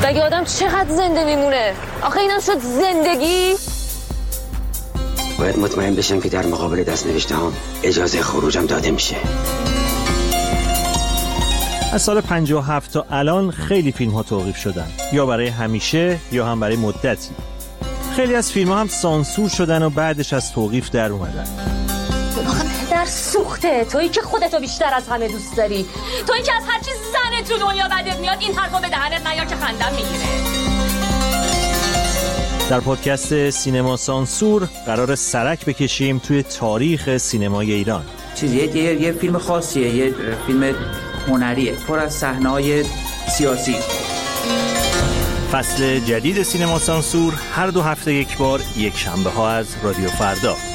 مگه آدم چقدر زنده میمونه؟ آخه اینم شد زندگی؟ باید مطمئن بشم که در مقابل دست نوشته هم اجازه خروجم داده میشه. از سال 57 تا الان خیلی فیلم ها توقیف شدن، یا برای همیشه یا هم برای مدتی. خیلی از فیلم ها هم سانسور شدن و بعدش از توقیف در اومدن. آخه پدر سوخته، تویی که خودتو بیشتر از همه دوست داری، تویی که از هر چیز زنه تو دنیا بدت میاد این حرفا به دهنت نیار که خندم میگیره. در پادکست سینما سانسور قرار سرک بکشیم توی تاریخ سینمای ایران. یه فیلم خاصیه، یه فیلم هنریه، پر از صحنه‌های سیاسی. فصل جدید سینما سانسور هر 2 هفته یک بار، یک شنبه ها از رادیو فردا.